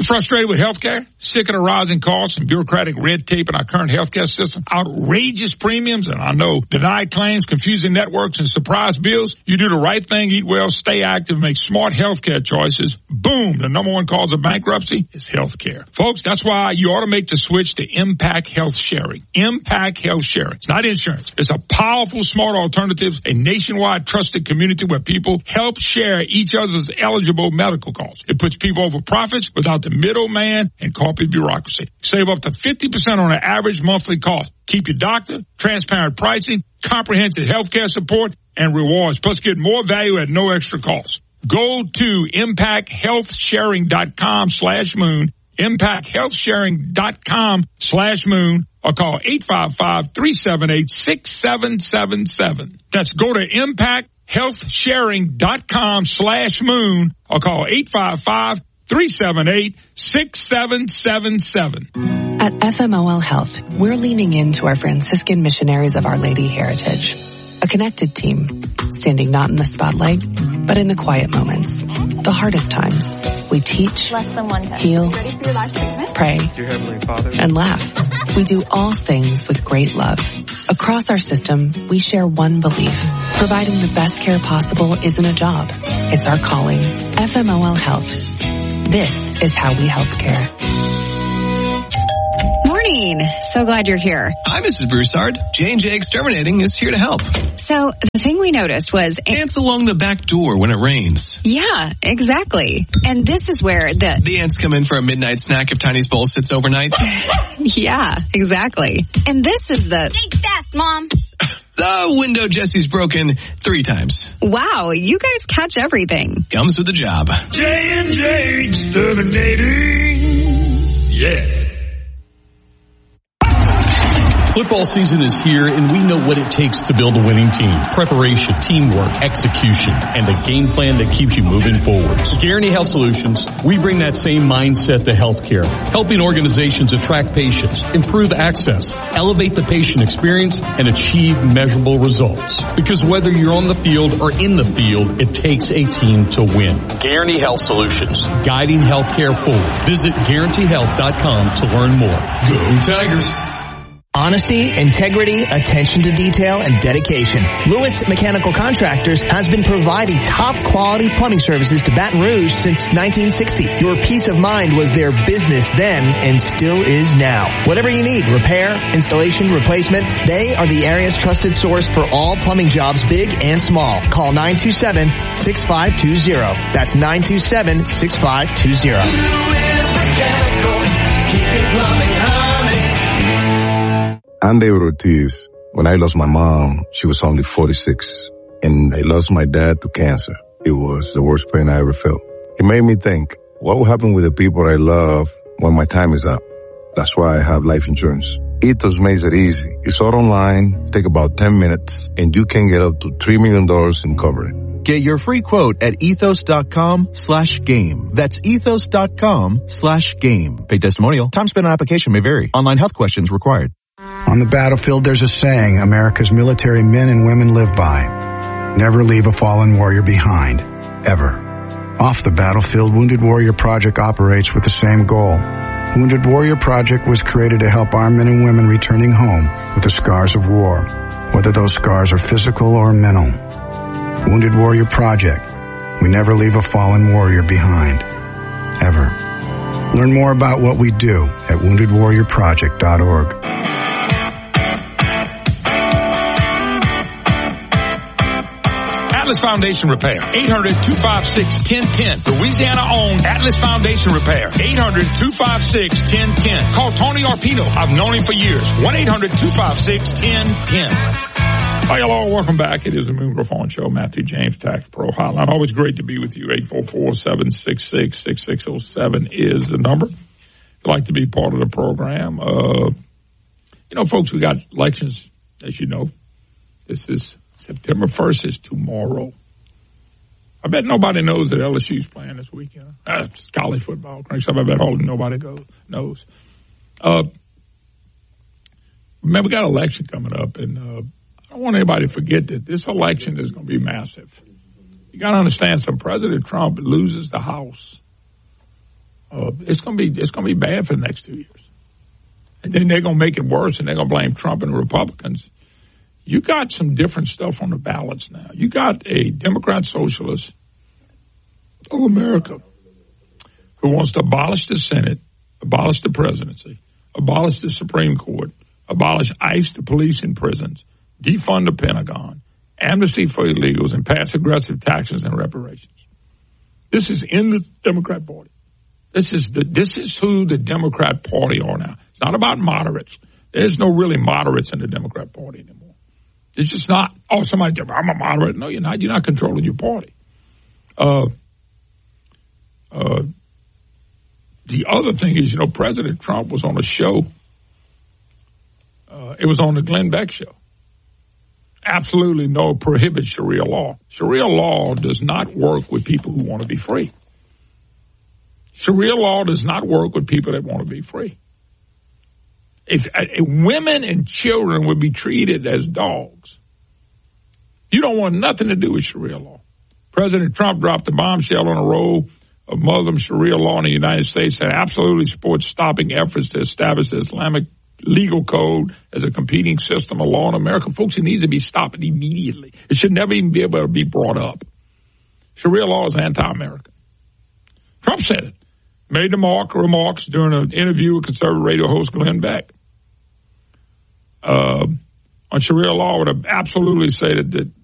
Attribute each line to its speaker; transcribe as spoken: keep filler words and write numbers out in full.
Speaker 1: frustrated with healthcare? Sick of the rising costs and bureaucratic red tape in our current healthcare system? Outrageous premiums, and I know denied claims, confusing networks, and surprise bills? You do the right thing, eat well, stay active, make smart healthcare choices. Boom, the number one cause of bankruptcy is healthcare. Folks, that's why you ought to make the switch to Impact Health Sharing. Impact Health Sharing. It's not insurance. It's a powerful, smart alternative, a nationwide trusted community where people help share each other's eligible medical costs. It puts people over profits without the middleman and corporate bureaucracy. Save up to fifty percent on an average monthly cost. Keep your doctor, transparent pricing, comprehensive healthcare support, and rewards. Plus, get more value at no extra cost. Go to impacthealthsharing.com slash moon, impacthealthsharing.com slash moon, or call eight five five, three seven eight, six seven seven seven. That's go to impacthealthsharing.com slash moon, or call eight five five, three seven eight, six seven seven seven.
Speaker 2: At F M O L Health, we're leaning into our Franciscan missionaries of Our Lady heritage. A connected team, standing not in the spotlight, but in the quiet moments, the hardest times. We teach,
Speaker 3: Less than one time.
Speaker 2: heal,
Speaker 3: Ready for your last treatment?
Speaker 2: pray,
Speaker 4: Dear Heavenly Father,
Speaker 2: and laugh. We do all things with great love. Across our system, we share one belief. Providing the best care possible isn't a job. It's our calling. F M O L Health. This is how we healthcare.
Speaker 5: Morning. So glad you're here.
Speaker 6: Hi, Missus Broussard. J and J Exterminating is here to help.
Speaker 5: So the thing we noticed was...
Speaker 6: Ants along the back door when it rains.
Speaker 5: Yeah, exactly. And this is where the...
Speaker 6: The ants come in for a midnight snack if Tiny's bowl sits overnight.
Speaker 5: Yeah, exactly. And this is the...
Speaker 3: Think fast, Mom.
Speaker 6: The window Jesse's broken three times.
Speaker 5: Wow, you guys catch everything.
Speaker 6: Comes with the job.
Speaker 1: J and J Exterminating. Yeah.
Speaker 7: Football season is here, and we know what it takes to build a winning team. Preparation, teamwork, execution, and a game plan that keeps you moving forward. At Guarantee Health Solutions, we bring that same mindset to healthcare, helping organizations attract patients, improve access, elevate the patient experience, and achieve measurable results. Because whether you're on the field or in the field, it takes a team to win. Guarantee Health Solutions, guiding healthcare forward. Visit guarantee health dot com to learn more. Go Tigers!
Speaker 8: Honesty, integrity, attention to detail, and dedication. Lewis Mechanical Contractors has been providing top quality plumbing services to Baton Rouge since nineteen sixty. Your peace of mind was their business then and still is now. Whatever you need, repair, installation, replacement, they are the area's trusted source for all plumbing jobs, big and small. Call nine two seven, six five two zero. That's nine two seven, six five two zero. Lewis Mechanical, keeping plumbing humming.
Speaker 9: I'm David Ortiz. When I lost my mom, she was only forty-six. And I lost my dad to cancer. It was the worst pain I ever felt. It made me think, what will happen with the people I love when my time is up? That's why I have life insurance. Ethos makes it easy. It's all online, take about ten minutes, and you can get up to three million dollars in coverage.
Speaker 10: Get your free quote at ethos.com slash game. That's ethos.com slash game. Paid testimonial. Time spent on application may vary. Online health questions required.
Speaker 11: On the battlefield, there's a saying America's military men and women live by. Never leave a fallen warrior behind. Ever. Off the battlefield, Wounded Warrior Project operates with the same goal. Wounded Warrior Project was created to help our men and women returning home with the scars of war, whether those scars are physical or mental. Wounded Warrior Project. We never leave a fallen warrior behind. Ever. Learn more about what we do at wounded warrior project dot org.
Speaker 1: Atlas Foundation Repair, eight hundred, two five six, one zero one zero. Louisiana-owned Atlas Foundation Repair, eight hundred, two five six, one zero one zero. Call Tony Arpino. I've known him for years. one eight hundred, two five six, one zero one zero. Hi, hello. Welcome back. It is the Moon Reform Show. Matthew James, Tax Pro Hotline. Always great to be with you. eight four four, seven six six, six six zero seven is the number. If you'd like to be part of the program. Uh, you know, folks, we got elections, as you know. This is September first is tomorrow. I bet nobody knows that L S U's playing this weekend. Uh, it's college football. I bet all nobody goes, knows. Uh, man, we got an election coming up, and uh, I don't want anybody to forget that this election is going to be massive. You got to understand, so President Trump loses the House Uh, it's going to be it's going to be bad for the next two years. And then they're going to make it worse, and they're going to blame Trump and Republicans. You got some different stuff on the ballots now. You got a Democrat socialist of America who wants to abolish the Senate, abolish the presidency, abolish the Supreme Court, abolish ICE, the police and prisons, defund the Pentagon, amnesty for illegals, and pass aggressive taxes and reparations. This is in the Democrat Party. This is the this is who the Democrat Party are now. It's not about moderates. There's no really moderates in the Democrat Party anymore. It's just not, oh, somebody, I'm a moderate. No, you're not. You're not controlling your party. Uh, uh, the other thing is, you know, President Trump was on a show. Uh, it was on the Glenn Beck show. Absolutely no prohibits Sharia law. Sharia law does not work with people who want to be free. Sharia law does not work with people that want to be free. If, if women and children would be treated as dogs, you don't want nothing to do with Sharia law. President Trump dropped a bombshell on a roll of Muslim Sharia law in the United States that absolutely supports stopping efforts to establish the Islamic legal code as a competing system of law in America. Folks, it needs to be stopped immediately. It should never even be able to be brought up. Sharia law is anti-American. Trump said it. Made the mark remarks during an interview with conservative radio host Glenn Beck. Uh, on Sharia law, would have absolutely say that, that